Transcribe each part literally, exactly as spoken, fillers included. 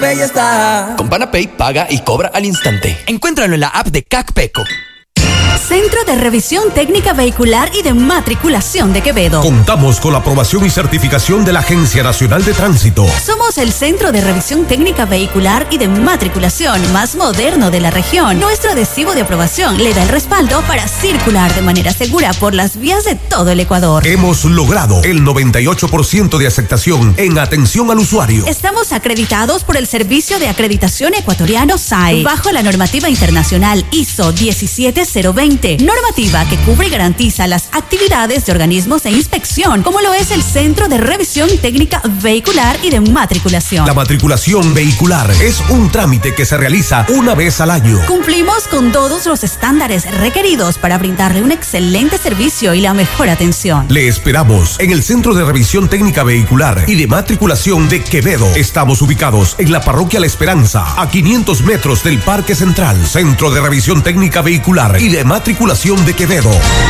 Pay está. Con Panapay paga y cobra al instante. Encuéntralo en la app de CACPECO. Centro de Revisión Técnica Vehicular y de Matriculación de Quevedo. Contamos con la aprobación y certificación de la Agencia Nacional de Tránsito. Somos el Centro de Revisión Técnica Vehicular y de Matriculación más moderno de la región. Nuestro adhesivo de aprobación le da el respaldo para circular de manera segura por las vías de todo el Ecuador. Hemos logrado el noventa y ocho por ciento de aceptación en atención al usuario. Estamos acreditados por el Servicio de Acreditación Ecuatoriano S A E, bajo la normativa internacional I S O diecisiete cero veinte. Normativa que cubre y garantiza las actividades de organismos de inspección, como lo es el Centro de Revisión Técnica Vehicular y de Matriculación. La matriculación vehicular es un trámite que se realiza una vez al año. Cumplimos con todos los estándares requeridos para brindarle un excelente servicio y la mejor atención. Le esperamos en el Centro de Revisión Técnica Vehicular y de Matriculación de Quevedo. Estamos ubicados en la Parroquia La Esperanza, a quinientos metros del Parque Central. Centro de Revisión Técnica Vehicular y de Matriculación de Quevedo.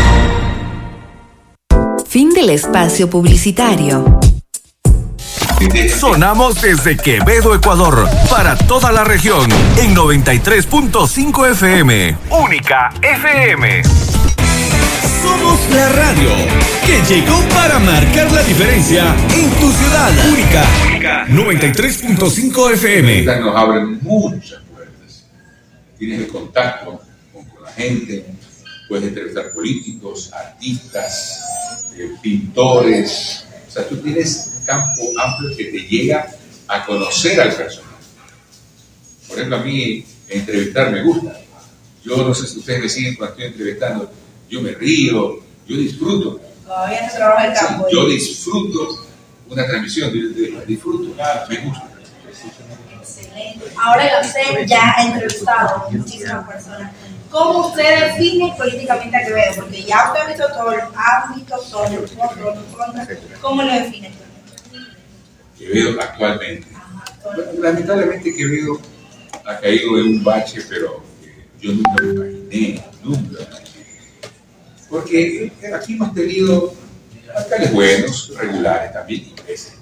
Fin del espacio publicitario. Sonamos desde Quevedo, Ecuador, para toda la región, en noventa y tres punto cinco F M. Única F M. Somos la radio que llegó para marcar la diferencia en tu ciudad. Única, Única. noventa y tres punto cinco F M. Nos abren muchas puertas. Tienes el contacto con, con la gente. Puedes entrevistar políticos, artistas, eh, pintores. O sea, tú tienes un campo amplio que te llega a conocer al personaje. Por ejemplo, a mí entrevistar me gusta. Yo no sé si ustedes me siguen cuando estoy entrevistando. Yo me río, yo disfruto. Todavía se trabaja el campo. Sí, yo disfruto una transmisión, disfruto, me gusta. Excelente. Ahora el A C E ya ha entrevistado muchísimas personas. ¿Cómo usted define políticamente a Quevedo? Porque ya usted ha visto todos los ámbitos, todos los pros, todos los contras. ¿Cómo lo define actualmente? Quevedo actualmente. Bueno, lamentablemente Quevedo ha caído en un bache, pero yo nunca me imaginé, nunca. Porque aquí hemos tenido alcaldes buenos, regulares también, y peces.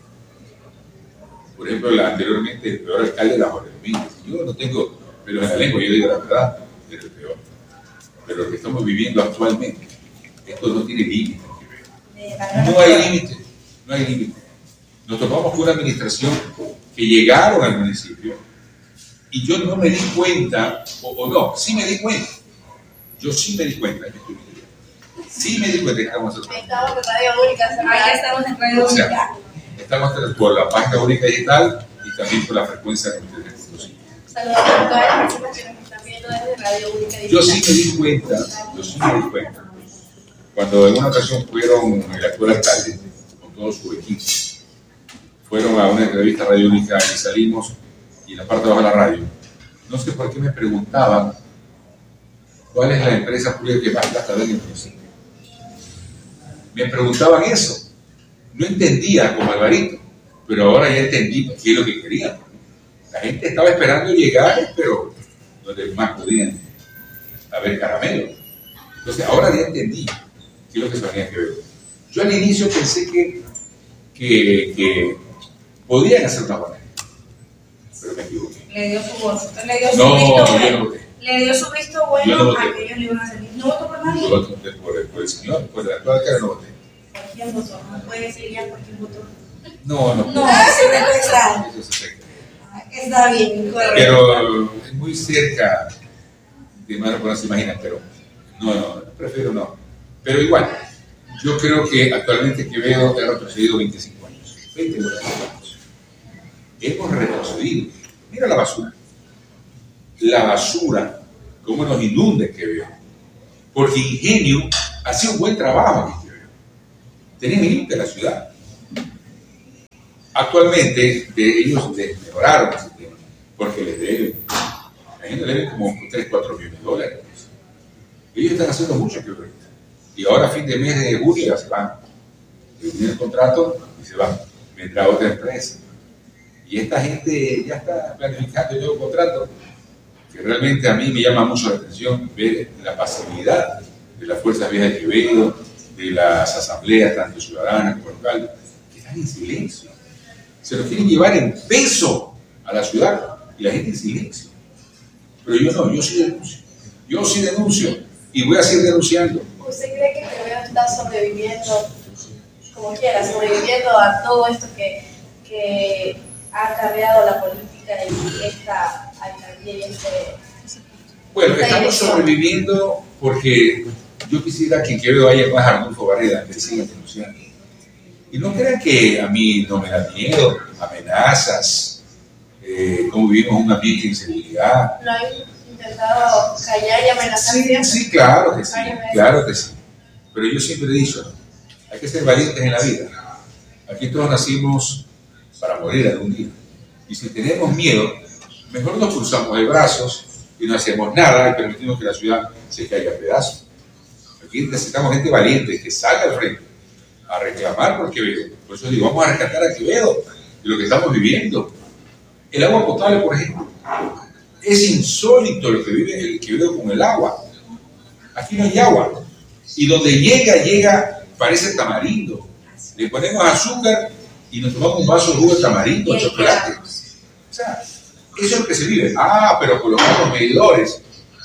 Por ejemplo, la, anteriormente el peor alcalde era Jorge Domínguez. Yo no tengo pelos en la lengua, yo digo la verdad. Es el peor. Pero lo que estamos viviendo actualmente, esto no tiene límite. No hay límite, no hay límite. Nos topamos con una administración que llegaron al municipio y yo no me di cuenta, o, o no, sí me di cuenta. Yo sí me di cuenta. Sí me di cuenta que estamos haciendo. Estamos en Radio Única, ahí estamos en Radio o sea, Única. Estamos por la página única digital y también por la frecuencia de noventa y tres punto cinco. Saludos a todas las personas que nos están viendo desde Radio Única Digital. Yo sí me di cuenta, yo sí me di cuenta, cuando en una ocasión fueron el actual alcalde, con todo su equipo, fueron a una entrevista Radio Única y salimos, y en la parte de abajo de la radio, no sé por qué me preguntaban cuál es la empresa pública que más plata da en el municipio. Me preguntaban eso, no entendía como Alvarito, pero ahora ya entendí qué es lo que querían. La gente estaba esperando llegar, pero donde más podían haber caramelo. Entonces, ahora ya entendí qué es lo que se tenía que ver. Yo al inicio pensé que, que, que podían hacer una buena gente, pero me equivoqué. Le dio su voz, usted le dio su No, visto yo bueno. no voté. Le dio su visto bueno Yo no voté. a que ellos le iban a salir. ¿No votó por nadie? Yo voté por el, por el señor, por el actual alcalde no voté. ¿Por quién votó? No puede decir ya por quién votó. No, no. No, se debe estar. Eso se afecta. Está bien, correcto. Pero es muy cerca de mano, no se imaginan, pero no, no, prefiero no. Pero igual, yo creo que actualmente Quevedo ha retrocedido veinticinco años. veinte, veinticinco años. Hemos retrocedido. Mira la basura. La basura, cómo nos inunda en Quevedo. Porque Ingenio hacía un buen trabajo aquí en Quevedo. Tenían limpia la ciudad. Actualmente de ellos mejoraron ese tema, porque les deben, a ellos les deben como tres, cuatro millones de dólares. Ellos están haciendo mucho que ahorita. Y ahora a fin de mes de julio ya se van. Terminan el contrato y se van. Vendrá otra empresa. Y esta gente ya está planificando el nuevo contrato, que realmente a mí me llama mucho la atención ver la pasividad de las fuerzas viejas de Quevedo, de las asambleas, tanto ciudadanas como locales, que están en silencio. Se lo quieren llevar en peso a la ciudad y la gente en silencio. Pero yo no, yo sí denuncio. Yo sí denuncio y voy a seguir denunciando. ¿Usted cree que Quevedo está sobreviviendo, como quiera, sobreviviendo a todo esto que, que ha acarreado la política y esta alcaldía y este... Bueno, estamos sobreviviendo porque yo quisiera que en Quevedo haya más Arnulfo Barreda, que siga denunciando. Y no crean que a mí no me da miedo, amenazas, eh, cómo vivimos un ambiente de inseguridad. ¿No han intentado callar y amenazar? Sí, sí, claro que sí, claro que sí. Pero yo siempre he dicho, hay que ser valientes en la vida. Aquí todos nacimos para morir algún día. Y si tenemos miedo, mejor nos cruzamos de brazos y no hacemos nada y permitimos que la ciudad se caiga a pedazos. Aquí necesitamos gente valiente que salga al frente a reclamar por Quevedo. Por eso digo, vamos a rescatar a Quevedo de lo que estamos viviendo. El agua potable, por ejemplo. Es insólito lo que vive el Quevedo con el agua. Aquí no hay agua. Y donde llega, llega, parece tamarindo. Le ponemos azúcar y nos tomamos un vaso de jugo de tamarindo, de chocolate. O sea, eso es lo que se vive. Ah, pero colocamos medidores.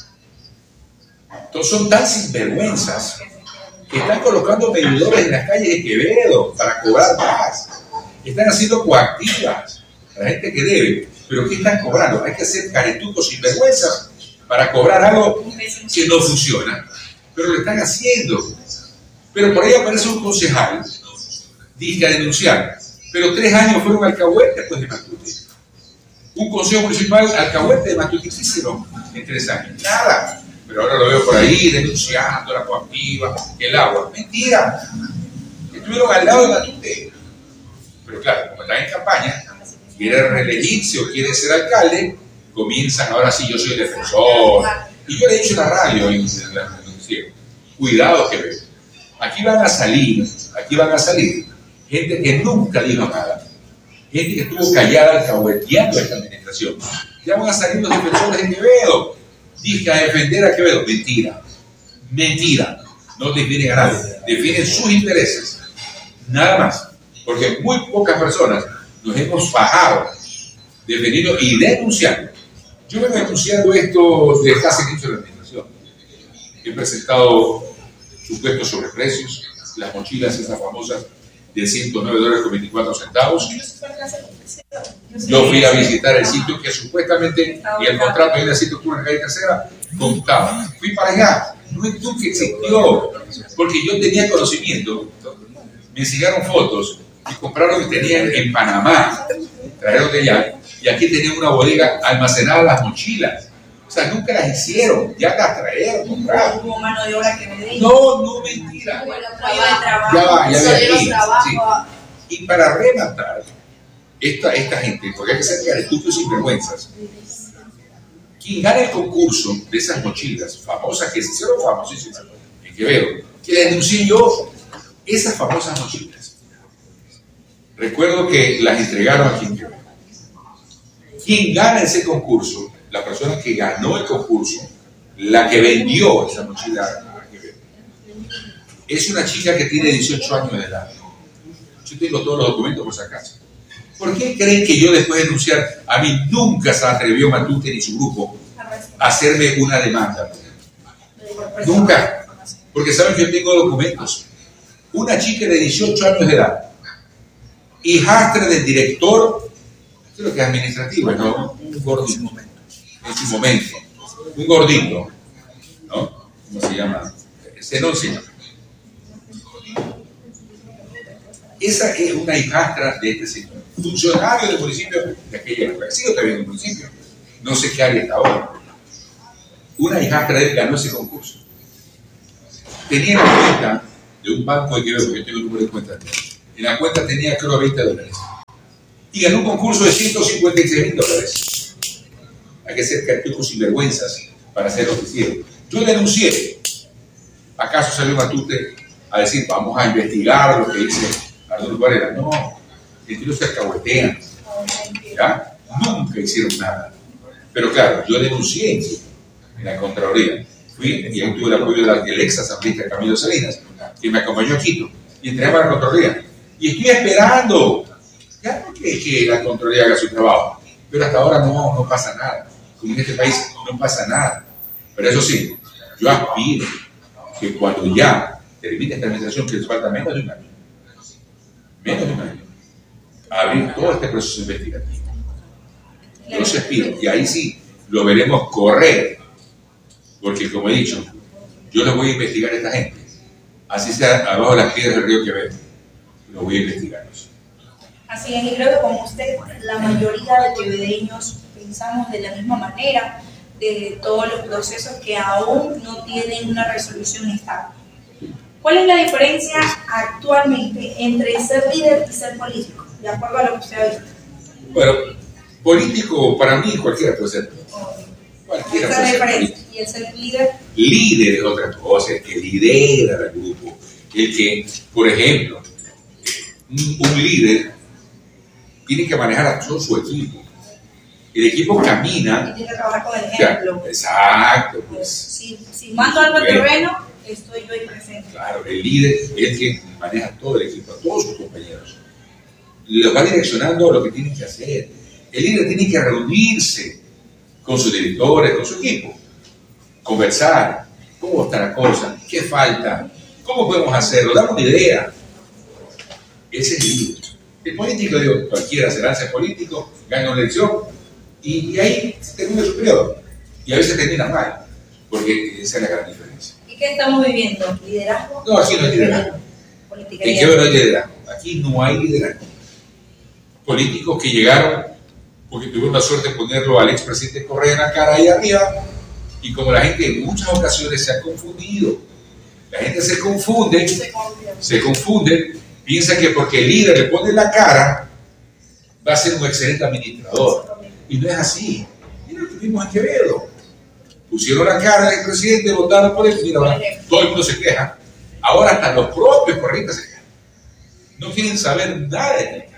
Entonces son tan sinvergüenzas que están colocando medidores en las calles de Quevedo para cobrar más. Están haciendo coactivas a la gente que debe. ¿Pero qué están cobrando? Hay que hacer caretucos sinvergüenzas para cobrar algo que no funciona. Pero lo están haciendo. Pero por ahí aparece un concejal, dice a denunciar, pero tres años fueron alcahuete después de Matute. Un consejo municipal alcahuete de Matute, ¿qué hicieron en tres años? Nada. Pero ahora lo veo por ahí denunciando la coactiva, el agua. Mentira. Estuvieron al lado de Matute. Pero claro, como están en campaña, quiere reelegirse o quiere ser alcalde, comienzan ahora sí, yo soy el defensor. Y yo le he dicho en la radio, en la noticiero, cuidado que veo. Aquí van a salir, aquí van a salir gente que nunca dijo nada, gente que estuvo callada alcahueteando a esta administración. Ya van a salir los defensores de Quevedo. Dije a defender a Quevedo. Mentira, mentira. No defienden a nadie, defienden sus intereses. Nada más. Porque muy pocas personas nos hemos bajado defendiendo y denunciando. Yo vengo denunciando esto desde hace mucho la administración. He presentado supuestos sobreprecios, las mochilas esas famosas de ciento nueve dólares con veinticuatro centavos. Yo fui a visitar el sitio que supuestamente y el contrato de sitio que en la calle Tercera contaba. Fui para allá, no es tú que existió, porque yo tenía conocimiento. Me enseñaron fotos y compraron que tenían en Panamá, trajeron de allá, y aquí tenían una bodega almacenada las mochilas. O sea, nunca las hicieron, ya las trajeron, compraron. Como mano de obra que me den. No, no, mentira. Bueno, apoyo de trabajo, ya va, ya ve aquí. trabajo. Sí. Y para rematar, esta, esta gente, porque hay que ser caretucos y sinvergüenzas, quien gana el concurso de esas mochilas famosas, que se hicieron famosísimas en Quevedo, que le denuncié yo, esas famosas mochilas. Recuerdo que las entregaron aquí en Quevedo. Quien gana ese concurso, la persona que ganó el concurso, la que vendió esa mochila a Quevedo, es una chica que tiene dieciocho años de edad. Yo tengo todos los documentos por si acaso. ¿Por qué creen que yo después de denunciar, a mí nunca se atrevió Matute ni su grupo a hacerme una demanda? Nunca. Porque saben que yo tengo documentos. Una chica de dieciocho años de edad, hijastra del director, creo que es administrativo, ¿no? Un gordito, en su momento, un gordito, ¿no? ¿Cómo se llama? Zenón se llama. Esa es una hijastra de este señor, funcionario del municipio de aquella época, sigo todavía en el municipio, no sé qué área está ahora. Una hijastra de él ganó ese concurso. Tenía la cuenta de un banco de Quevedo, porque yo tengo el número de cuenta. En la cuenta tenía, creo, veinte dólares. Y ganó un concurso de ciento cincuenta y seis mil dólares. Hay que ser cartuchos sin vergüenzas para hacer lo que hicieron. Yo denuncié. ¿Acaso salió Matute a decir, vamos a investigar lo que dice Arnulfo Barreda? No, ellos se alcahuetean. ¿Ya? Nunca hicieron nada. Pero claro, yo denuncié en la Contraloría. Fui y ahí tuve el apoyo del ex asambleísta Camilo Salinas, que me acompañó a Quito, y entregamos a la Contraloría. Y estoy esperando, ya no que, que la Contraloría haga su trabajo, pero hasta ahora no, no pasa nada. Como en este país no pasa nada. Pero eso sí, yo aspiro que cuando ya termine esta administración, que les falta menos de un año, menos de un año, abrir todo este proceso investigativo. Yo se aspiro, y ahí sí lo veremos correr, porque como he dicho, yo les voy a investigar a esta gente, así sea abajo de las piedras del río Quevedo, lo voy a investigar. Así es, y creo que como usted, la mayoría de quevedeños pensamos de la misma manera de todos los procesos que aún no tienen una resolución estable. ¿Cuál es la diferencia actualmente entre ser líder y ser político? De acuerdo a lo que usted ha visto. Bueno, político para mí cualquiera puede ser. Cualquiera puede ser político. ¿Y el ser líder? Líder es otra cosa, el que lidera el grupo. El que, por ejemplo, un, un líder tiene que manejar a todo su equipo. El equipo camina. Y tiene que trabajar con el ejemplo. O sea, exacto. Pues. Si, si mando algo al terreno, estoy yo ahí presente. Claro, el líder es el que maneja todo el equipo, a todos sus compañeros. Los va direccionando lo que tienen que hacer. El líder tiene que reunirse con sus directores, con su equipo. Conversar. ¿Cómo está la cosa? ¿Qué falta? ¿Cómo podemos hacerlo? Dame una idea. Ese es el líder. El político, digo, cualquiera se lanza político, gana una elección y, y ahí termina su periodo. Y a veces termina mal, porque esa es la gran diferencia. ¿Y qué estamos viviendo? ¿Liderazgo? No, aquí no hay liderazgo. ¿En qué no hay liderazgo? Aquí no hay liderazgo. Políticos que llegaron porque tuvieron la suerte de ponerlo al expresidente Correa en la cara ahí arriba, y como la gente en muchas ocasiones se ha confundido, la gente se confunde, se confunde, se confunde piensa que porque el líder le pone la cara, va a ser un excelente administrador. Y no es así. Mira lo que vimos en Quevedo. Pusieron la cara del presidente, votaron por él, mira, ahora todo el mundo se queja. Ahora hasta los propios correístas se quejan. No quieren saber nada de él.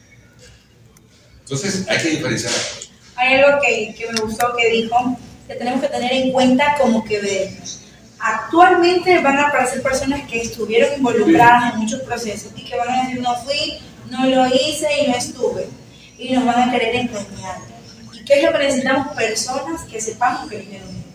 Entonces hay que diferenciar. Hay algo que, que me gustó que dijo, que tenemos que tener en cuenta como quevedeños. Actualmente van a aparecer personas que estuvieron involucradas en muchos procesos y que van a decir, no fui, no lo hice y no estuve. Y nos van a querer engañar. ¿Y qué es lo que necesitamos? Personas que sepamos que lo hicieron bien.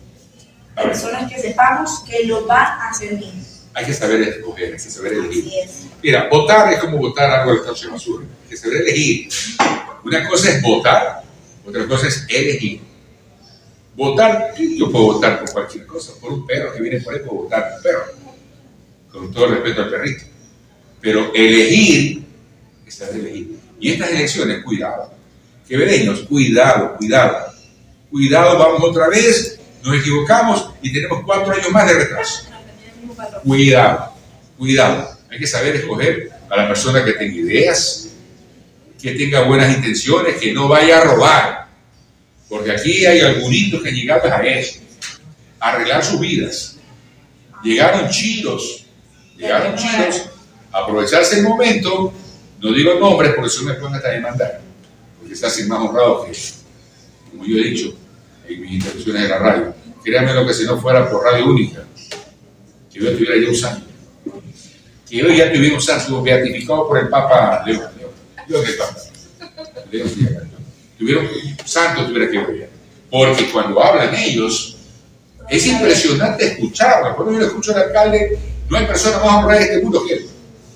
Personas que sepamos que lo van a hacer bien. Hay que saber escoger, hay que saber elegir. Mira, votar es como votar algo del tacho de basura. Hay que saber elegir. Una cosa es votar, otra cosa es elegir. Votar, yo puedo votar por cualquier cosa, por un perro que viene por ahí, puedo votar por un perro, con todo el respeto al perrito. Pero elegir, es saber elegir. Y estas elecciones, cuidado. Quevedeños, cuidado, cuidado. Cuidado, vamos otra vez, nos equivocamos y tenemos cuatro años más de retraso. Cuidado, cuidado. Hay que saber escoger a la persona que tenga ideas, que tenga buenas intenciones, que no vaya a robar. Porque aquí hay algunos que llegaron a eso, a arreglar sus vidas. Llegaron chidos, llegaron chidos, a aprovecharse el momento, no digo nombres porque eso me pueden hasta demandar, porque se hacen más honrados que, como yo he dicho en mis intervenciones de la radio, créanme lo que si no fuera por Radio Única, que yo estuviera ya usando, que yo ya estuviera usando, beatificado por el Papa León, León, León el Papa, León León. Tuvieron santos, tuviera que ver. Porque cuando hablan ellos, es impresionante escucharlos. Cuando yo le escucho al alcalde, no hay persona más honrada en este mundo que él.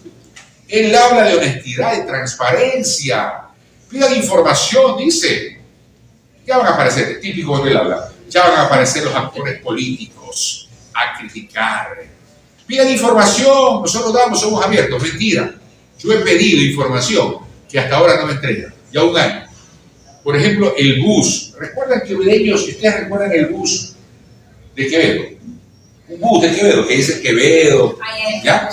Él habla de honestidad, de transparencia. Pidan información, dice. Ya van a aparecer, típico de él habla, ya van a aparecer los actores políticos a criticar. Pidan información, nosotros damos, somos abiertos. Mentira. Yo he pedido información que hasta ahora no me entregan. Ya un año. Por ejemplo, el bus. ¿Recuerdan, quevedeños, si ustedes recuerdan el bus de Quevedo? Un bus de Quevedo, que dice Quevedo. ¿Ya?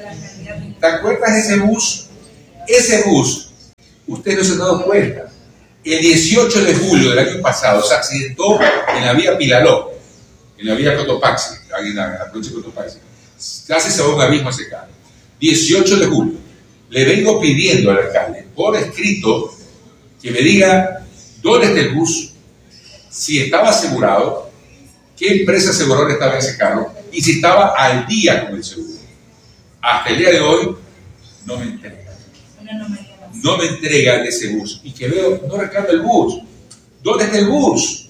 ¿Te acuerdas de ese bus? Ese bus, ustedes no se han dado cuenta. El dieciocho de julio del año pasado se accidentó en la vía Pilaló, en la vía Cotopaxi, en la, en la provincia de Cotopaxi. Casi se va a un abismo ese carro. dieciocho de julio. Le vengo pidiendo al alcalde, por escrito, que me diga dónde está el bus, si estaba asegurado, qué empresa aseguradora estaba en ese carro y si estaba al día con el seguro. Hasta el día de hoy no me entregan. no me entrega de ese bus y que veo, no reclama el bus. ¿Dónde está el bus?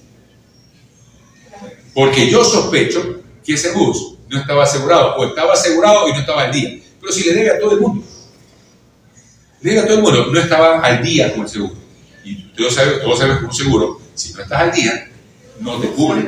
Porque yo sospecho que ese bus no estaba asegurado, o estaba asegurado y no estaba al día. Pero si le debe a todo el mundo, le debe a todo el mundo, no estaba al día con el seguro. Y todos saben, todos saben que un seguro, si no estás al día, no te cubre.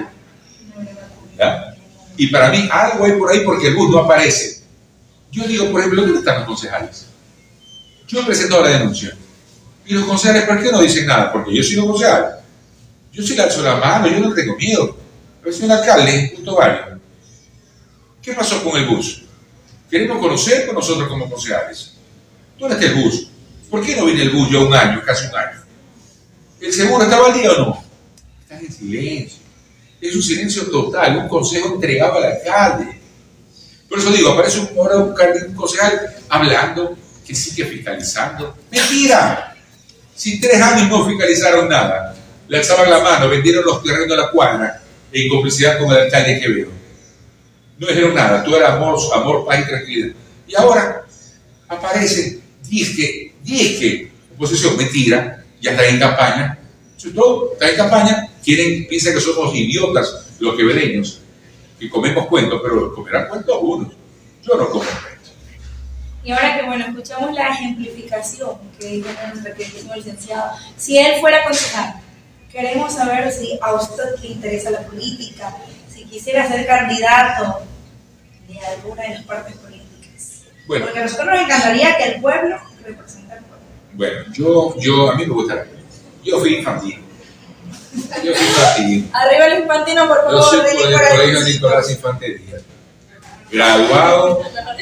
¿Ya? Y para mí algo hay por ahí porque el bus no aparece. Yo digo, por ejemplo, ¿dónde están los concejales? Yo presento la denuncia. Y los concejales, ¿por qué no dicen nada? Porque yo soy un concejal. Yo soy le alzo la mano, yo no tengo miedo. Pero soy un alcalde, punto barrio. ¿Qué pasó con el bus? Queremos conocer con nosotros como concejales. ¿Dónde está el bus? ¿Por qué no viene el bus ya un año, casi un año? ¿El seguro estaba al día o no? Están en silencio. Es un silencio total, un consejo entregado al alcalde. Por eso digo, aparece un, ahora un, un concejal hablando, que sigue fiscalizando. ¡Mentira! Si tres años no fiscalizaron nada, le alzaban la mano, vendieron los terrenos de la cuadra en complicidad con el alcalde Quevedo. No dijeron nada, todo era amor, amor, paz y tranquilidad. Y ahora aparece, disque, disque, oposición, mentira, ya está en campaña. Sobre todo, está en campaña, quieren, piensan que somos idiotas los quevedeños, que comemos cuentos, pero comerán cuentos unos. Yo no como cuentos. Y ahora que, bueno, escuchamos la ejemplificación que dijo nuestro queridísimo licenciado, si él fuera concejal, queremos saber si a usted le interesa la política, si quisiera ser candidato de alguna de las partes políticas. Bueno, porque a nosotros nos encantaría que el pueblo represente al pueblo. Bueno, yo, yo, a mí me gusta la política. Yo fui infantil. Yo fui infantil. Arriba el infantino, por favor. Yo soy por el colegio Nicolás Infantería. Graduado,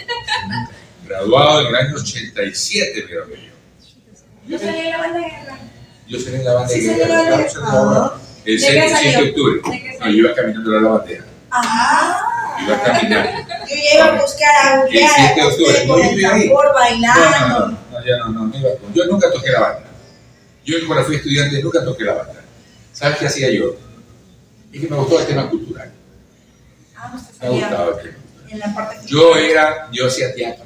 graduado en el año ochenta y siete, creo que yo. Yo salí en la banda de guerra. Yo salí en la banda de Sí, guerra. salí en la banda de guerra. El ¿De qué siete de octubre. ¿De qué No, yo iba caminando a la bandera. Ah. Iba caminando. Yo ya iba a buscar a El siete de octubre. No, yo estoy ahí. Por bailando. No, no, no, no, ya no, no, no iba con- Yo nunca toqué la banda. Yo cuando fui estudiante nunca toqué la banda. ¿Sabes qué hacía yo? Es que me gustaba el tema cultural. Ah, usted Me salía gustaba el tema. en la parte Yo era, yo hacía teatro.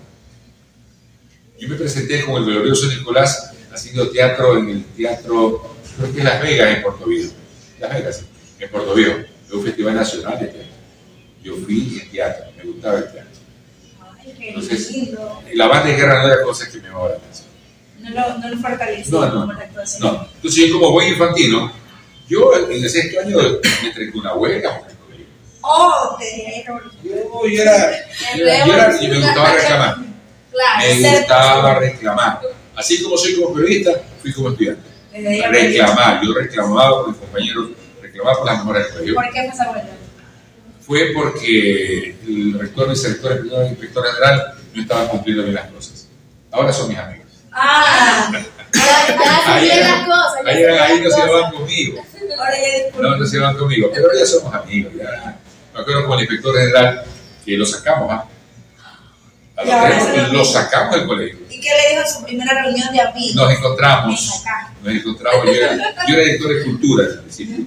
Yo me presenté con el glorioso Nicolás haciendo teatro en el teatro, creo que en Las Vegas, en Puerto Viejo. Las Vegas, sí, en Puerto Viejo. Es un festival nacional de teatro. Yo fui en teatro, me gustaba el teatro. Ay, qué Entonces, lindo. la banda de guerra no era cosa que me llamaba la atención. No lo, no lo fortaleció No, no, como la actuación. no. Entonces yo como buen infantino, yo en el sexto año me entregué una huelga. Oh, te Yo, yo era, yo era, yo era- y me gustaba reclamar. Claro, Me gustaba reclamar. Así como soy como periodista, fui como estudiante. Reclamar, yo reclamaba con mis compañeros, reclamaba por las mejoras del colegio. ¿Por qué fue esa huelga? Fue porque el rector, vicerrector, el inspector general no estaban cumpliendo bien las cosas. Ahora son mis amigos. Ah, Ahí, eran- ahí, eran- ahí no se llevaban conmigo. ahora ya disculpe. No, no se llevan conmigo, pero ya somos amigos. Ya. Me acuerdo con el inspector general que lo sacamos, ¿ah? A Y ahora los se tres lo- lo sacamos del colegio. ¿Y qué le dijo en su primera reunión de amigos? Nos Me encontramos, sacaste. nos encontramos. Yo era, yo era director de cultura al principio.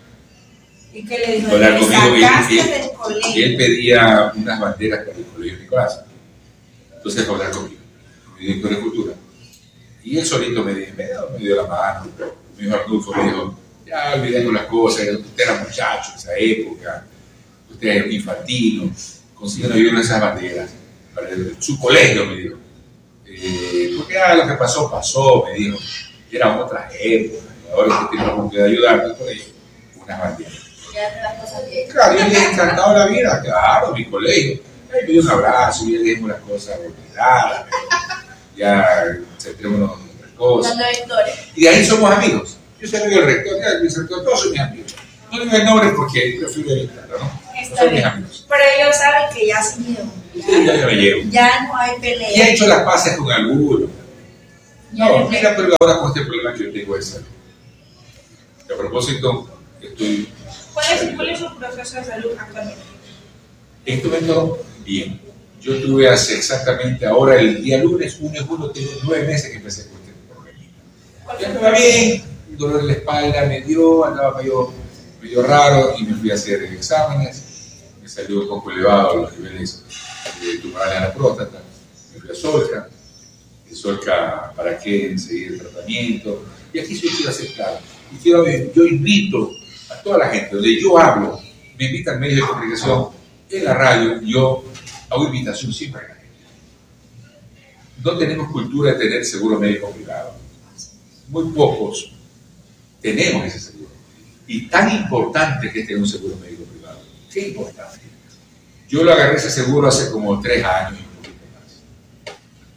¿Y qué le dijo? Hablar Me conmigo y sacaste él, del y colegio. él pedía unas banderas para el colegio Nicolás. Entonces fue a hablar conmigo, mi director de cultura. Y él solito me, dio- me, dio, me dio la mano, me dijo Arnulfo, me dijo, ya olvidemos las cosas, usted era muchacho en esa época, usted era infantino, consíganos yo una de esas banderas para el- su colegio, me dijo. Eh, porque ya lo que pasó, pasó, me dijo, eran otras épocas, y ahora usted tiene la oportunidad de ayudar al colegio, unas banderas. Ya te las cosas bien. Claro, yo le he encantado la vida, claro, mi colegio. Ahí me dio un abrazo, ya le dimos las cosas olvidadas, ya centrémonos en otras cosas. Dando victoria. Y de ahí somos amigos. Yo soy amigo del rector, ya el vicerrector, todos son mis amigos. No digo el nombre porque prefiero evitarlo, ¿no? Está Son mis bien. amigos. Pero ellos saben que ya se dieron. Sí, ya yo me llevo. Ya no hay pelea. Y he hecho las paces con algunos. Ya No, le- mira, pero ahora con este problema que yo tengo de salud. Que a propósito, estoy ¿Cuál es, ¿Cuál es su proceso de salud actualmente? en este momento bien. Yo tuve hace exactamente ahora, el día lunes, uno de julio, tengo nueve meses que empecé con este problemita. ¿Cuál Ya fue estaba bien, un dolor en la espalda me dio, andaba medio, medio raro y me fui a hacer exámenes. Me salió un poco elevado los niveles eh, tumorales a la próstata. Me fui a Solca. Solca, ¿para qué seguir el tratamiento? Y aquí yo quiero hacer claro. Y quiero, yo invito a toda la gente, donde yo hablo, me invitan medios de comunicación, en la radio, yo hago invitación siempre a la gente. No tenemos cultura de tener seguro médico privado. Muy pocos tenemos ese seguro. Y tan importante que es tener un seguro médico privado. Qué importante. Yo lo agarré ese seguro hace como tres años y un poquito más.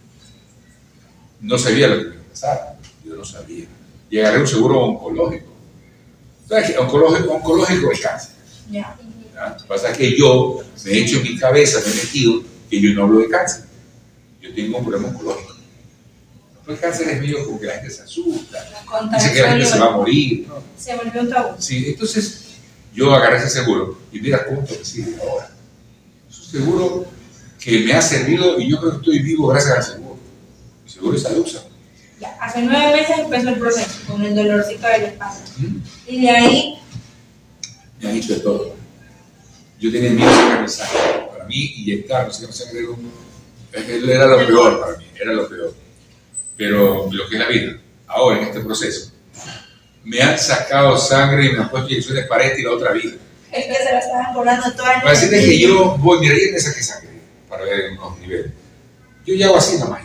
No sabía lo que me iba a pasar. Yo no sabía. Y agarré un seguro oncológico. ¿Sabes qué? Oncológico, oncológico es cáncer. Ya. ¿Ya? Lo que pasa es que yo me he hecho en mi cabeza, me he metido que yo no hablo de cáncer. Yo tengo un problema oncológico. El cáncer es medio como que la gente se asusta, dice que la gente se va a morir, ¿no? Se volvió un tabú. Sí, entonces yo agarré ese seguro y mira cuánto me sirve ahora. Es un seguro que me ha servido y yo creo que estoy vivo gracias al seguro. Mi seguro es Salusa. Ya, hace nueve meses empezó el proceso con el dolorcito de la espalda. ¿Mm? Y de ahí me han dicho de todo. Yo tenía miedo de sacar sangre. Para mí, inyectar, no sacar sangre era lo peor para mí, era lo peor. Pero lo que es la vida, ahora en este proceso, me han sacado sangre y me han puesto inyecciones para esta y la otra vida. Es que se la estaban cobrando toda la Para decirte que yo voy, mira, ayer me saqué sangre para ver unos niveles. Yo ya hago así nomás.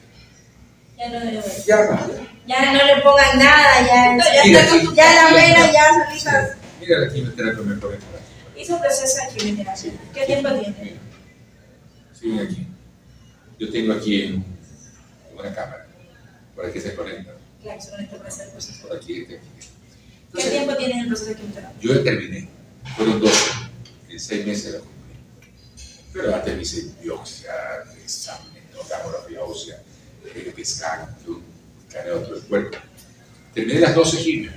Ya no le voy. Ya no, ya. Ya no le pongan nada, ya, no, ya, mira, está, aquí, ya la aquí, vena ya solitas. Mira la quimioterapia me pone por aquí. Hizo proceso de quimioterapia. ¿Qué tiempo tiene? Mira, siguen aquí. Yo tengo aquí una cámara. Por aquí se conecta. Claro, se conecta para hacer el proceso. Por aquí, este aquí. Entonces, ¿qué tiempo tienes en el proceso de quimioterapia? Yo ya terminé. Fueron doce. En seis meses la cumplí. Pero antes me hice biopsia, examen, tomografía ósea, pescar, un escaneo de todo el cuerpo. Terminé las doce quimios.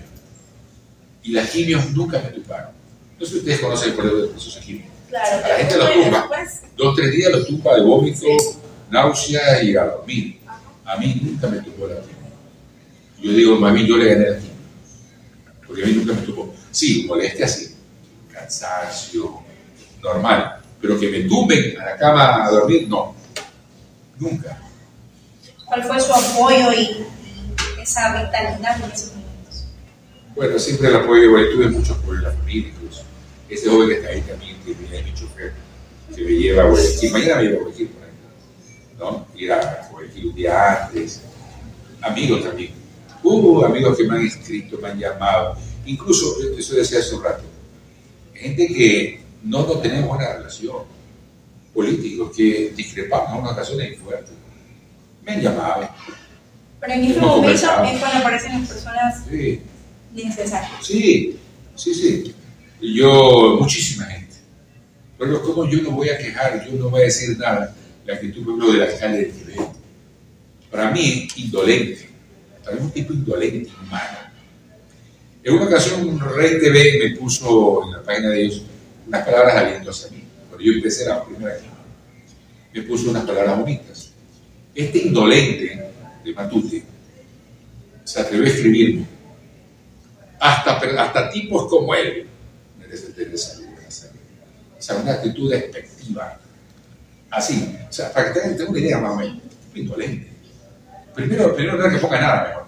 Y las quimios nunca me tumbaron. No sé si ustedes conocen el proceso de proceso de quimio. Claro. A la gente los tumba. Dos, tres días los tumba de vómito, sí, náusea y a dormir. A mí nunca me tumbó la quimio. Yo digo, más bien yo le gané la quimio. Porque a mí nunca me tumbó. Sí, molestia sí. Cansancio, normal. Pero que me tumben a la cama a dormir, no. Nunca. ¿Cuál fue su apoyo y esa vitalidad en esos momentos? Bueno, siempre el apoyo, bueno, tuve mucho apoyo en la familia, incluso. Ese joven que está ahí también, que es mi chofer, que me lleva a Guayaquil. Mañana me lleva a Guayaquil, por ejemplo, ¿no? Ir a Guayaquil un día antes. Amigos también. Hubo amigos que me han escrito, me han llamado. Incluso, eso decía hace un rato, gente que no, no tenemos buena relación. Políticos que discrepamos en unas ocasiones muy fuertes. Me han llamado. Pero en ese momento es cuando aparecen las personas sí, necesarias. Sí, sí, sí. Y yo, muchísima gente. Pero como yo no voy a quejar, yo no voy a decir nada. La actitud, por ejemplo, del alcalde del Quevedo. Para mí, indolente. Para mí, un tipo indolente, inhumano. En una ocasión, Rey T V me puso en la página de ellos unas palabras de aliento hacia mí. Cuando yo empecé la primera aquí, me puso unas palabras bonitas. Este indolente de Matute se atrevió a escribirme. Hasta, hasta tipos como él merecen tener salud. O sea, una actitud despectiva. Así. O sea, para que tengan, tengan una idea más o menos. Indolente. Primero, primero no es que ponga nada mejor.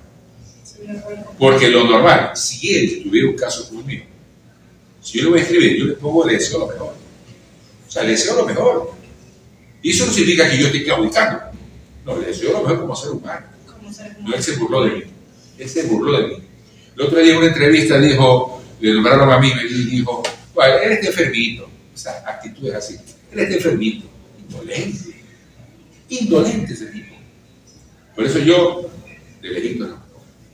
Porque lo normal, si él tuviera un caso conmigo, si yo le voy a escribir, yo le pongo, le deseo lo mejor. O sea, le deseo lo mejor. Y eso no significa que yo esté claudicando. No, le deseo lo mejor como ser humano. No, él se burló de mí. Él se burló de mí. El otro día en una entrevista dijo, le nombraron a mí y dijo, bueno, él está enfermito. O sea, actitudes así. Él está enfermito. Indolente. Indolente ese tipo. Por eso yo, de lejito no.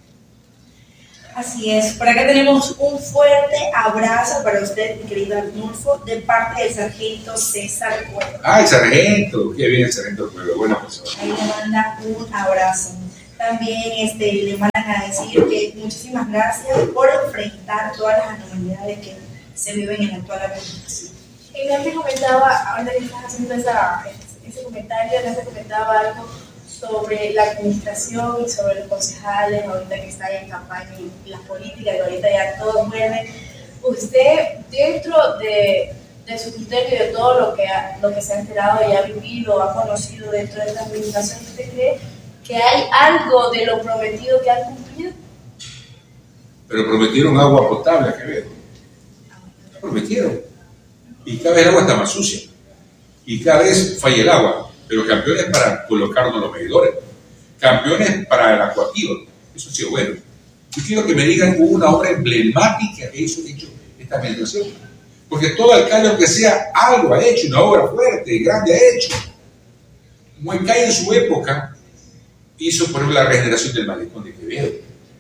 Así es. Por acá tenemos un fuerte abrazo para usted, mi querido Arnulfo, de parte del sargento César Cueva. Ah, el sargento. Qué bien el sargento Cueva. Buena persona. Ahí le manda un abrazo. También este, le mandan a decir que muchísimas gracias por enfrentar todas las anormalidades que se viven en la actual administración. Y ya te comentaba, ahora que estás haciendo esa, ese comentario, ya te comentaba algo sobre la administración y sobre los concejales, ahorita que está en campaña y las políticas, que ahorita ya todo vuelve. Usted, dentro de, de su criterio y de todo lo que, ha, lo que se ha enterado y ha vivido, ha conocido dentro de esta administración, ¿usted cree que que hay algo de lo prometido que han cumplido. Pero prometieron agua potable a Quevedo. Prometieron. Y cada vez el agua está más sucia. Y cada vez falla el agua. Pero campeones para colocarnos los medidores. Campeones para el acuativo. Eso sí es bueno. Yo quiero que me digan una obra emblemática que hizo hecho esta administración. Porque todo alcalde, aunque sea algo, ha hecho, una obra fuerte, grande, ha hecho. Huencay en su época hizo, por ejemplo, la regeneración del malecón de Quevedo.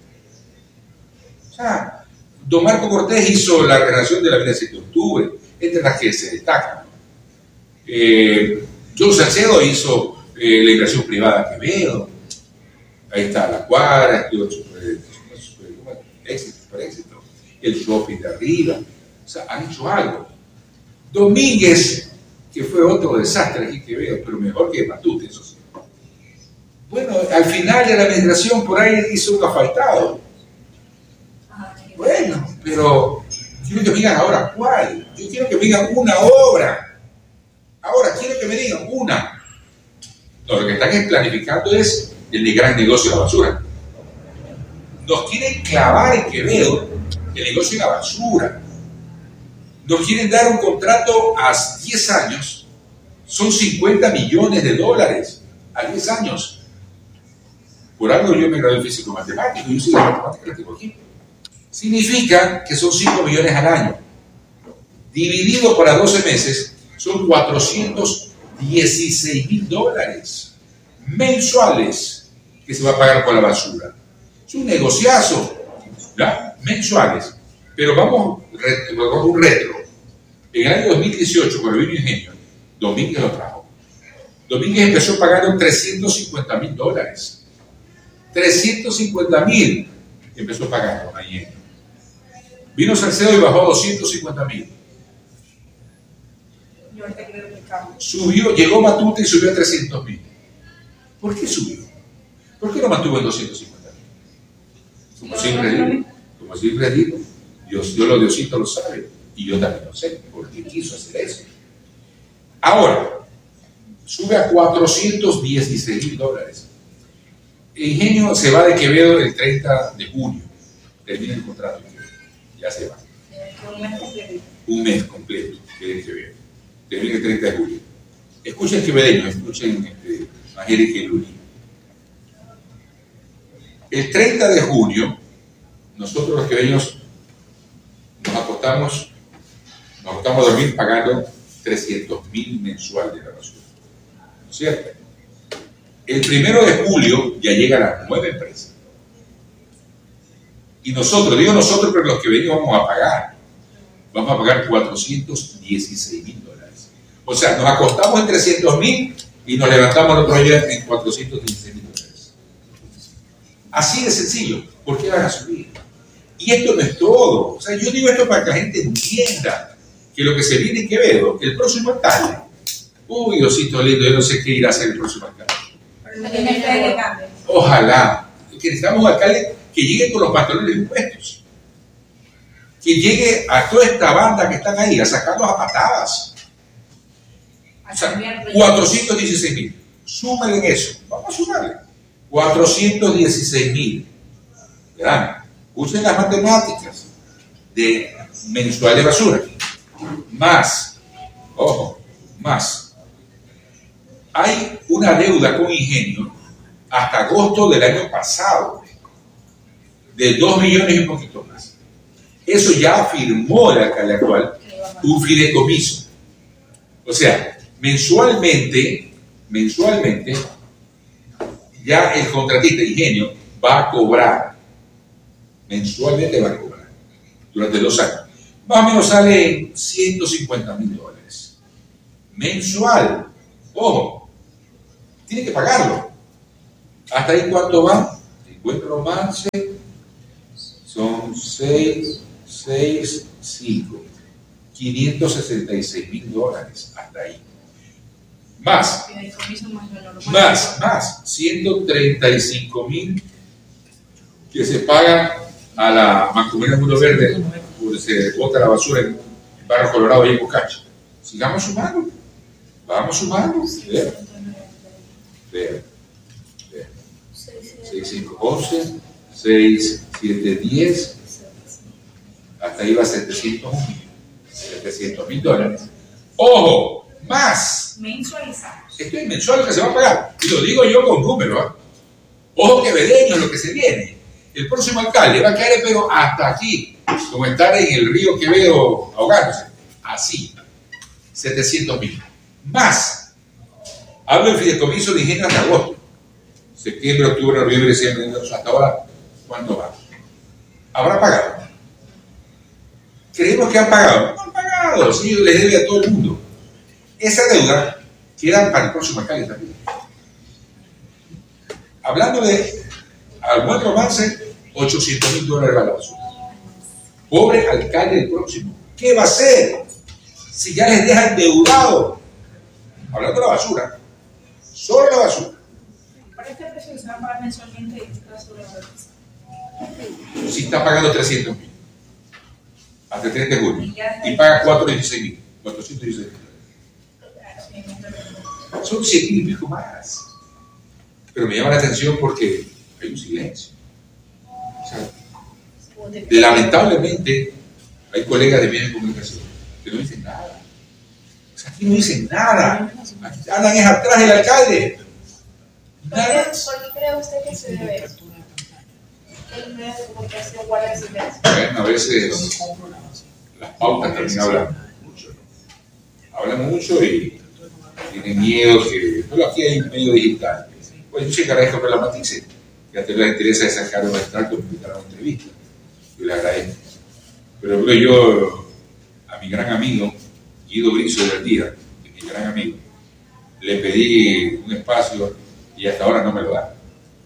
O sea, don Marco Cortés hizo la regeneración de la avenida siete de octubre, entre las que se destacan. Eh, John Salcedo hizo eh, la inversión privada a Quevedo. Ahí está la cuadra, estuvo super, super, super, éxito, super éxito. El shopping de arriba. O sea, han hecho algo. Domínguez, que fue otro desastre aquí que veo, pero mejor que Matute, eso sí. Bueno, al final de la administración por ahí hizo un asfaltado. Bueno, pero quiero que me digan ahora cuál. Yo quiero que me digan una obra. Ahora quiero que me digan una. No, lo que están planificando es el gran negocio de la basura. Nos quieren clavar en Quevedo el negocio de la basura. Nos quieren dar un contrato a diez años. Son cincuenta millones de dólares a diez años. Por algo yo me gradué en físico matemático. Yo soy de matemática la tengo aquí. Significa que son cinco millones al año. Dividido para doce meses, son cuatrocientos dieciséis mil dólares mensuales que se va a pagar por la basura. Es un negociazo, ¿ya? Mensuales. Pero vamos, vamos un retro. En el año dos mil dieciocho, cuando vino Ingenio, Domínguez lo trajo. Domínguez empezó pagando trescientos cincuenta mil dólares. trescientos cincuenta mil empezó pagando a Ingenio. Vino Salcedo y bajó a doscientos cincuenta mil. Subió, llegó Matute y subió a trescientos mil. ¿Por qué subió? ¿Por qué no mantuvo en doscientos cincuenta mil? Como siempre digo, como siempre digo, Dios, Dios lo Diosito lo sabe, y yo también lo sé, porque quiso hacer eso. Ahora, sube a cuatrocientos dieciséis mil dólares. Ingenio se va de Quevedo el treinta de junio, termina el contrato, ya se va. Un mes completo. Un mes completo de Quevedo, termina el treinta de julio. Escuchen quevedeños, escuchen este, a Eric y Luli. El treinta de junio, nosotros los quevedeños nos acostamos, nos acostamos a dormir pagando trescientos mil mensual de la basura. ¿No es cierto? El primero de julio ya llegan las nueve empresas. Y nosotros, digo nosotros, pero los quevedeños vamos a pagar. Vamos a pagar cuatrocientos dieciséis mil dólares. O sea, nos acostamos en trescientos mil y nos levantamos el otro día en cuatrocientos dieciséis mil dólares. Así de sencillo. ¿Por qué van a subir? Y esto no es todo. O sea, yo digo esto para que la gente entienda que lo que se viene en Quevedo, el próximo alcalde. Uy, Diosito lindo, yo no sé qué irá a hacer el próximo alcalde. Ojalá. Que necesitamos un alcalde que llegue con los pantalones impuestos. Que llegue a toda esta banda que están ahí a sacarlos a patadas. O sea, cuatrocientos dieciséis mil. Súmale en eso. Vamos a sumarle. cuatrocientos dieciséis mil. Verán. Usen las matemáticas de mensual de basura. Más, ojo, más. Hay una deuda con Ingenio hasta agosto del año pasado de dos millones y un poquito más. Eso ya firmó el alcalde actual, un fideicomiso. O sea, mensualmente, mensualmente, ya el contratista de Ingenio va a cobrar. Mensualmente va a cobrar durante dos años. Más o menos sale ciento cincuenta mil dólares. Mensual. Ojo, tiene que pagarlo. ¿Hasta ahí cuánto va? Encuentro más. Son seis, seis, cinco. quinientos sesenta y seis mil dólares. Hasta ahí. Más. Más, más. ciento treinta y cinco mil que se pagan a la Mancomunidad Mundo Verde, donde se bota la basura en Barrio Colorado y en Bocacha. Sigamos sumando, vamos sumando. Vean, vean, vean. seis cinco once, seis siete diez, hasta ahí va setecientos mil dólares. ¡Ojo! ¡Más! Mensualizados. Esto es mensual que se va a pagar. Y lo digo yo con números. ¿eh? Ojo que Vedeño es lo que se viene. El próximo alcalde va a caer, pero hasta aquí, como estar en el río Quevedo ahogándose. Así. setecientos mil. Más. Hablo del fideicomiso de indígenas de agosto. Septiembre, octubre, noviembre, diciembre, hasta ahora, ¿cuánto va? ¿Habrá pagado? Creemos que han pagado. No han pagado. Sí, les debe a todo el mundo. Esa deuda queda para el próximo alcalde también. Hablando de algún romance, ochocientos mil dólares para la basura. Pobre alcalde del próximo. ¿Qué va a hacer si ya les deja endeudado? Hablando de la basura. Solo la basura. ¿Para este precio se va a pagar mensualmente en este caso de la basura? Si está pagando trescientos mil hasta el treinta de junio y paga cuatrocientos dieciséis mil, cuatrocientos dieciséis mil. Son cien mil y pico más. Pero me llama la atención porque hay un silencio. O sea, lamentablemente hay colegas de medios de comunicación que no dicen nada. O sea, aquí no dicen nada. Aquí andan es atrás del alcalde. Nada. ¿Por qué cree usted que se debe eso? ¿El medio de comunicación guarda silencio? Bueno, a veces las pautas también hablan mucho. Hablan mucho y tienen miedo que... Pero aquí hay un medio digital. Pues yo se agradezco que la matice, que a tener la interés de sacar un extracto y invitar a una entrevista. Yo le agradezco. Pero yo, a mi gran amigo, Guido Brizo del Día, mi gran amigo, le pedí un espacio y hasta ahora no me lo da.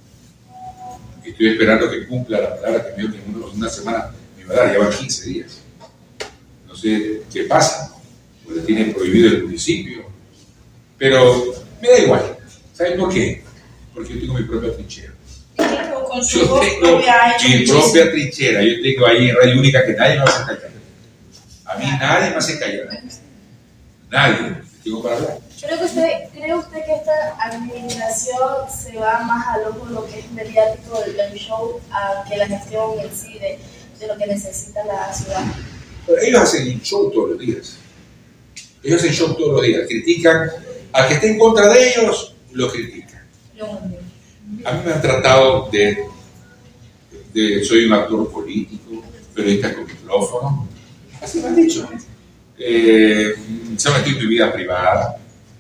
Estoy esperando que cumpla la palabra que me dio que en una semana me va a dar, ya van quince días. No sé qué pasa, porque tiene prohibido el municipio. Pero me da igual. ¿Saben por qué? Porque yo tengo mi propia trinchera. Claro, con su Yo voz tengo propia ha hecho mi muchísimo. propia trinchera. Yo tengo ahí en Radio Única que nadie me va a hacer callar. A mí nadie me hace callar. Nadie. Tengo para hablar. Creo que usted, ¿cree usted que esta administración se va más al ojo de lo que es mediático del, del show a que la gestión en sí de, de lo que necesita la ciudad? Pero ellos hacen show todos los días. Ellos hacen show todos los días. Critican al que esté en contra de ellos, lo critican. A mí me han tratado de, de soy un actor político, periodista con micrófono. Así me han dicho. Eh, se ha metido en mi vida privada.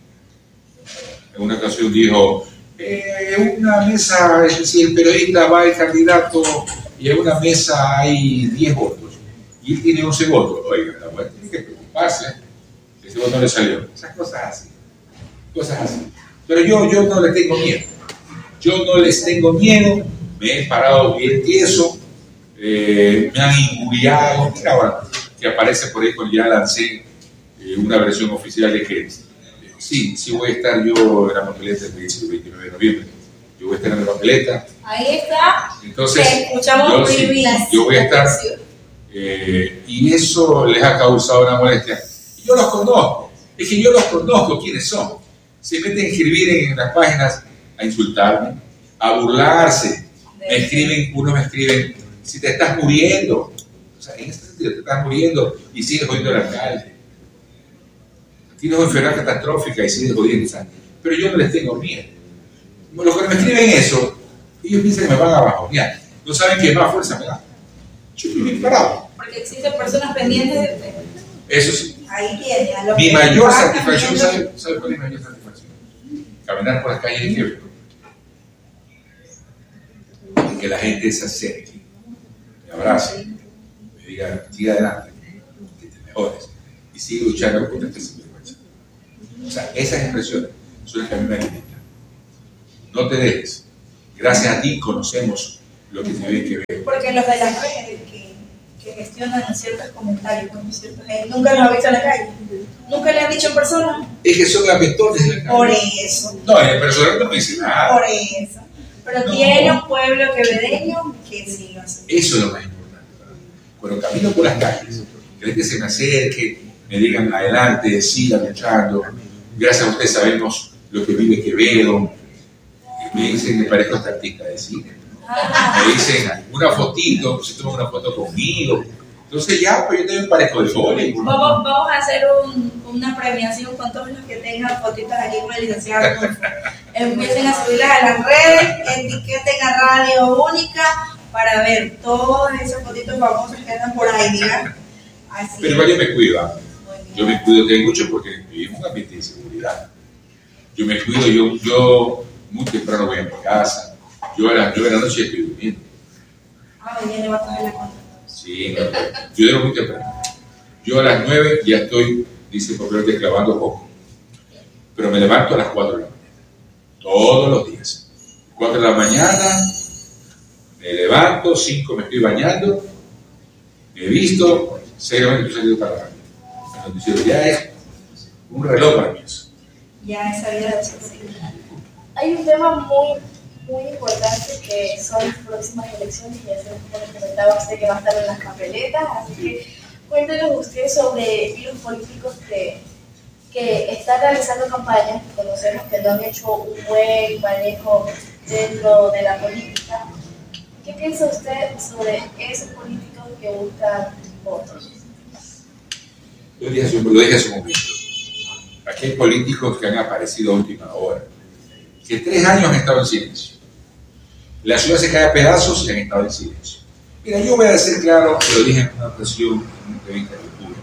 En una ocasión dijo, eh, en una mesa, si el periodista va al candidato y en una mesa hay diez votos y él tiene once votos, oiga, la mujer tiene que preocuparse, ese voto no le salió. Esas cosas así, cosas así. Pero yo, yo no le tengo miedo, yo no les tengo miedo, me he parado bien tieso, eh, me han injuriado, mira ahora, que aparece por ahí cuando ya lancé eh, una versión oficial de que sí, sí voy a estar yo en la papeleta el veintinueve de noviembre. Yo voy a estar en la papeleta. Ahí está. Entonces, te escuchamos yo, muy sí, bien. yo voy a estar. Eh, y eso les ha causado una molestia. Y yo los conozco. Es que yo los conozco quiénes son. Se meten a escribir en las páginas a insultarme, a burlarse. Me escriben, unos me escriben, si te estás muriendo. O sea, en este sentido, te estás muriendo y sigues jodiendo al alcalde. Tienes una enfermedad catastrófica y sigues jodiendo. Pero yo no les tengo miedo. Los que me escriben eso, ellos piensan que me van abajo. Mira, no saben qué más fuerza me da. Yo estoy bien parado. Porque existen personas pendientes de usted. Eso sí. Ahí tiene. A lo Mi que mayor va satisfacción, cambiando. ¿sabe, ¿sabe cuál es mi mayor satisfacción? Caminar por las calles de Quevedo. Y que la gente se acerque, me abrace, me diga, siga adelante, que te mejores. Y sigue luchando contra este sinvergüenza. O sea, esas expresiones son las que a mí me alimentan. No te dejes. Gracias a ti conocemos lo que se ve que ve. Porque los de las redes que, que gestionan ciertos comentarios, con ciertos, eh, nunca los ha visto en la calle. Nunca le han dicho en persona. Es que son apestones de la calle. Por eso. No, en persona no me dice nada. Por eso. Pero No. tiene un pueblo quevedeño que sí lo hace. Eso es lo más importante. Cuando camino por las calles, que la gente se me acerque, me digan adelante, sigan luchando. Gracias a ustedes sabemos lo que vive Quevedo. Y me dicen que parezco hasta artista de cine. Ah. Me dicen una fotito, se toman una foto conmigo. Entonces ya, pues yo también parezco de Hollywood. Vamos, vamos a hacer un, una premiación con todos los que tengan fotitos aquí con el licenciado Adolfo. Empiecen a subirlas a las redes, etiqueten a Radio Única para ver todas esas fotitos famosas que andan por ahí, ¿verdad? Así Pero igual yo me cuido. ¿eh? Yo me cuido que hay mucho porque vivimos un ambiente de inseguridad. Yo me cuido, yo, yo muy temprano voy a mi casa. Yo a las nueve de la noche estoy durmiendo. Ah, hoy viene va a coger la contra. Sí, no, yo debo muy temprano. Yo a las nueve ya estoy, dice por ejemplo, clavando poco. Pero me levanto a las cuatro de la mañana. Todos los días. cuatro de la mañana, me levanto, cinco me estoy bañando, me he visto, seriamente estoy saliendo para la radio. El noticiero ya es un reloj para mí eso. Ya esa vida de Hay un tema muy, muy importante que son las próximas elecciones y así como les comentaba usted que va a estar en las papeletas, así que cuéntenos usted sobre los políticos que, que están realizando campañas, que conocemos que no han hecho un buen manejo dentro de la política. ¿Qué piensa usted sobre esos políticos que buscan votos? Lo dije hace, lo dije hace un momento. Aquí hay políticos que han aparecido a última hora, que tres años han estado en silencio. La ciudad se cae a pedazos y han estado en silencio. Mira, yo voy a decir claro, que lo dije en una ocasión, en una entrevista de YouTube.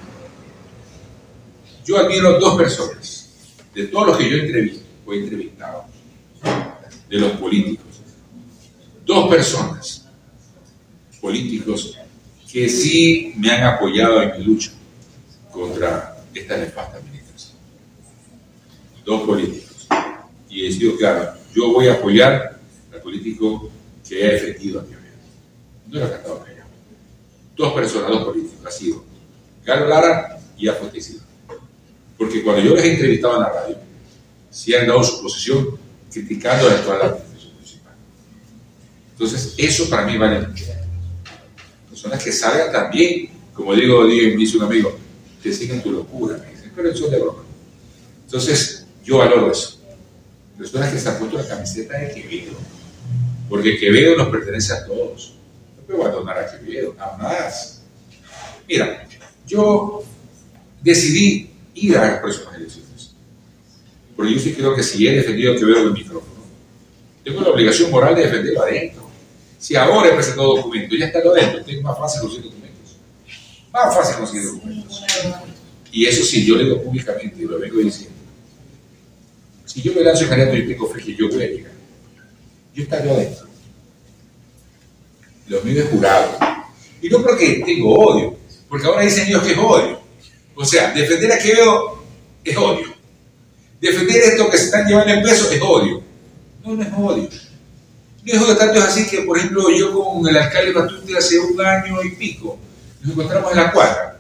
Yo admiro a dos personas, de todos los que yo entrevisto, o he entrevistado, de los políticos. Dos personas, políticos, que sí me han apoyado en mi lucha contra esta nefasta administración. Dos políticos. Y he sido claro, yo voy a apoyar al político que ha defendido a Quevedo. No era cantado callado. Dos personas, dos políticos, ha sido Galo Lara y Afo Teixeira. Porque cuando yo les he entrevistado en la radio, sí han dado su posición criticando a toda la administración municipal. Entonces, eso para mí vale mucho. Personas que salgan también, como digo, me dice un amigo, te siguen tu locura, me dicen, pero eso es de broma. Entonces, yo valoro eso. Personas que se han puesto la camiseta de Quevedo, porque Quevedo nos pertenece a todos. No puedo abandonar a Quevedo, nada más. Mira, yo decidí ir a las próximas elecciones, porque yo sí creo que si he defendido a Quevedo en el micrófono, tengo la obligación moral de defenderlo adentro. Si ahora he presentado documentos, ya está adentro, tengo más fácil conseguir documentos. Más fácil conseguir documentos. Y eso sí, yo le digo públicamente, y lo vengo diciendo. Si yo me lanzo en candidato y tengo fe que yo voy a llegar, yo estaré adentro. Lo mío es jurado. Y no porque tengo odio, porque ahora dicen ellos que es odio. O sea, defender a Quevedo es odio. Defender esto que se están llevando en peso es odio. No, no es odio. No es odio, tanto es así que, por ejemplo, yo con el alcalde Matute hace un año y pico, nos encontramos en la cuadra.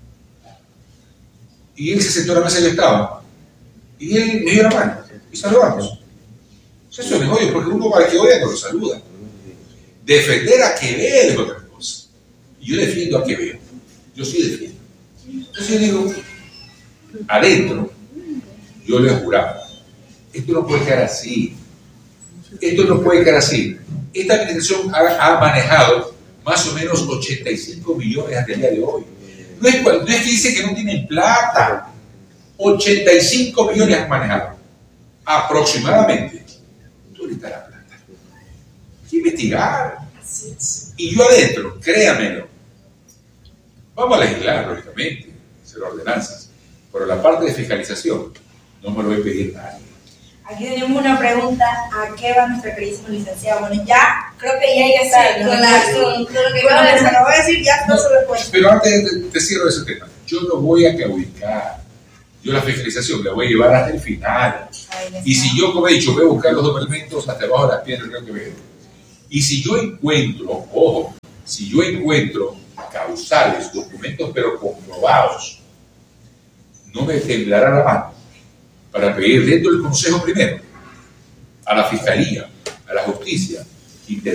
Y él se sentó a la mesa y yo estaba. Y él me dio la mano y saludamos. Eso no es odio, porque uno para que odia no lo saluda. Defender a Quevedo es otra cosa. Y yo defiendo a Quevedo. Yo sí defiendo. Entonces yo digo, adentro, yo lo he jurado. Esto no puede quedar así. Esto no puede quedar así. Esta administración ha, ha manejado más o menos ochenta y cinco millones hasta el día de hoy. No es, no es que dice que no tienen plata. ochenta y cinco millones han manejado. Aproximadamente. ¿Dónde está la plata? Hay que investigar. Y yo adentro, créamelo. Vamos a legislar, lógicamente, hacer ordenanzas. Pero la parte de fiscalización no me lo voy a pedir nadie. Aquí tenemos una pregunta, ¿a qué va nuestra queridísima licenciada? Bueno, ya creo que ya ella está sí, con, la, con, con lo que bueno, se lo voy a decir, ya no se lo cuento. Pero antes te, te cierro ese tema, yo no voy a claudicar, yo la fiscalización la voy a llevar hasta el final. Ay, y si yo, como he dicho, voy a buscar los documentos hasta abajo de las piedras del río Quevedo. Y si yo encuentro, ojo, si yo encuentro causales, documentos pero comprobados, no me temblará la mano para pedir dentro del Consejo primero, a la Fiscalía, a la Justicia,